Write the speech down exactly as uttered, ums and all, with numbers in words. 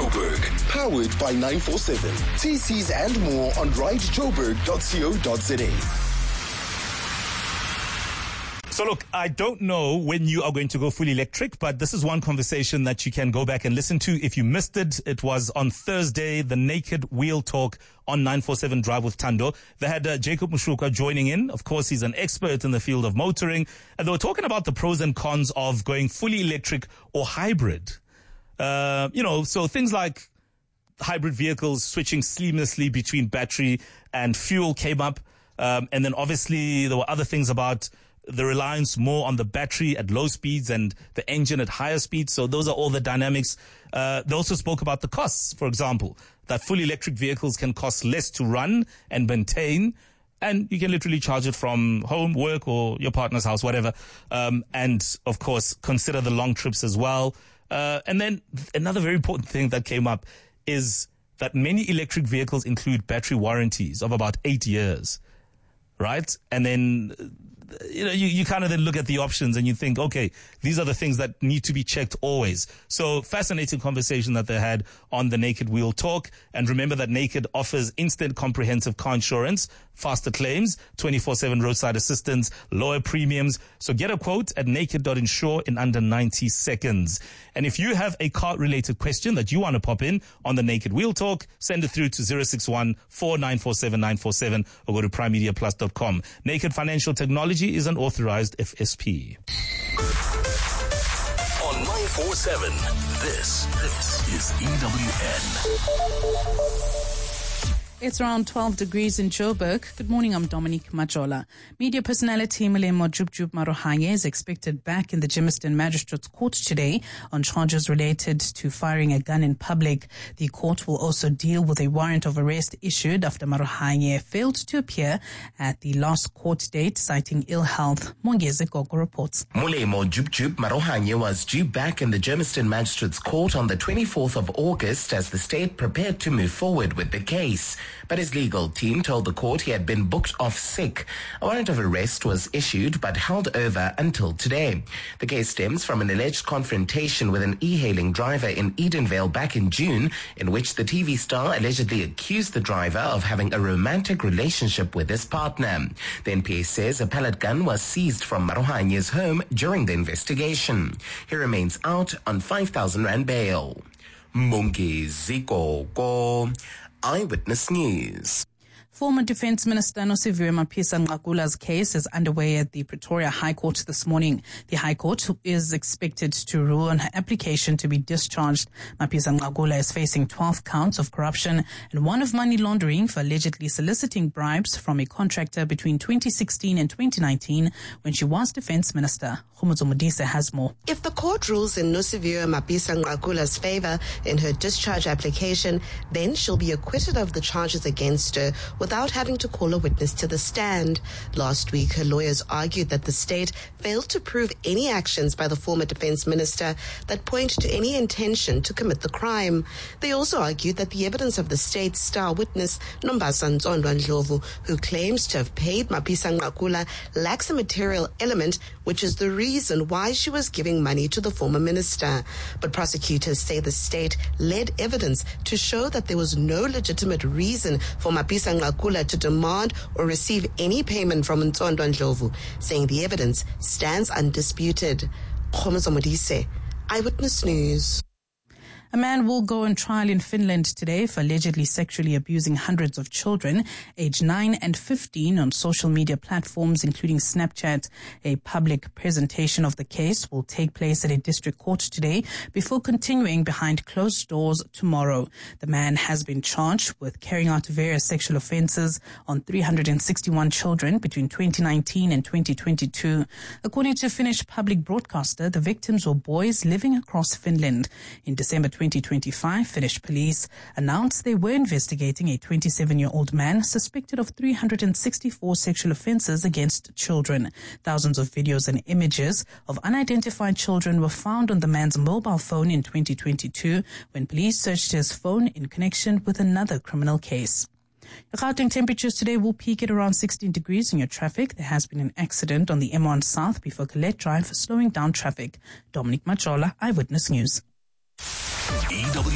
Joburg. Powered by nine four seven. T Cs and more on ride joburg dot co dot za. So look, I don't know when you are going to go fully electric, but this is one conversation that you can go back and listen to. If you missed it, it was on Thursday, the Naked Wheel Talk on nine four seven Drive with Thando. They had uh, Jacob Moshoka joining in. Of course, he's an expert in the field of motoring. And they were talking about the pros and cons of going fully electric or hybrid. Uh, you know, so things like hybrid vehicles switching seamlessly between battery and fuel came up. Um, and then obviously there were other things about the reliance more on the battery at low speeds and the engine at higher speeds. So those are all the dynamics. Uh, they also spoke about the costs, for example, that fully electric vehicles can cost less to run and maintain. And you can literally charge it from home, work, or your partner's house, whatever. Um, and of course, consider the long trips as well. Uh, and then another very important thing that came up is that many electric vehicles include battery warranties of about eight years. Right? And then, you know, you, you kind of then look at the options and you think, okay, these are the things that need to be checked always. So fascinating conversation that they had on the Naked Wheel Talk. And remember that Naked offers instant comprehensive car insurance, faster claims, twenty-four seven roadside assistance, lower premiums. So get a quote at naked dot insure in under ninety seconds. And if you have a car related question that you want to pop in on the Naked Wheel Talk, send it through to zero six one, four nine four seven, nine four seven or go to prime media plus dot com. Naked Financial Technology is an authorized F S P. On nine four seven, this, this is E W N. It's around twelve degrees in Joburg. Good morning, I'm Dominique Majola. Media personality Molemo Jubjub Marohanye is expected back in the Germiston Magistrates Court today on charges related to firing a gun in public. The court will also deal with a warrant of arrest issued after Marohanye failed to appear at the last court date, citing ill health. Mongeze Gogo reports. Molemo Jubjub Marohanye was due back in the Germiston Magistrates Court on the twenty-fourth of August as the state prepared to move forward with the case. But his legal team told the court he had been booked off sick. A warrant of arrest was issued but held over until today. The case stems from an alleged confrontation with an e-hailing driver in Edenvale back in June, in which the T V star allegedly accused the driver of having a romantic relationship with his partner. The N P A says a pellet gun was seized from Marohanye's home during the investigation. He remains out on five thousand rand bail. Mongeze Gogo, Eyewitness News. Former Defence Minister Nosiviwe Mapisa-Nqakula's case is underway at the Pretoria High Court this morning. The High Court is expected to rule on her application to be discharged. Mapisa-Nqakula is facing twelve counts of corruption and one of money laundering for allegedly soliciting bribes from a contractor between twenty sixteen and twenty nineteen when she was Defence Minister. Khumuzo Modise has more. If the court rules in Nosiviwe Mapisa-Nqakula's favour in her discharge application, then she'll be acquitted of the charges against her without having to call a witness to the stand. Last week, her lawyers argued that the state failed to prove any actions by the former defence minister that point to any intention to commit the crime. They also argued that the evidence of the state's star witness, Nombasa Nzondo Ndlovu, who claims to have paid Mapisa-Nqakula, lacks a material element, which is the reason why she was giving money to the former minister. But prosecutors say the state led evidence to show that there was no legitimate reason for Mapisa-Nqakula to demand or receive any payment from Nzondo Ndlovu, saying the evidence stands undisputed. Khumuzo Modise, Eyewitness News. A man will go on trial in Finland today for allegedly sexually abusing hundreds of children aged nine and fifteen on social media platforms, including Snapchat. A public presentation of the case will take place at a district court today before continuing behind closed doors tomorrow. The man has been charged with carrying out various sexual offences on three hundred sixty-one children between twenty nineteen and twenty twenty-two. According to a Finnish public broadcaster, the victims were boys living across Finland. In December twenty twenty-five, Finnish police announced they were investigating a twenty-seven-year-old man suspected of three hundred sixty-four sexual offences against children. Thousands of videos and images of unidentified children were found on the man's mobile phone in twenty twenty-two when police searched his phone in connection with another criminal case. The Gauteng temperatures today will peak at around sixteen degrees in your traffic. There has been an accident on the M one South before Colette Drive, slowing down traffic. Dominique Majola, Eyewitness News. E W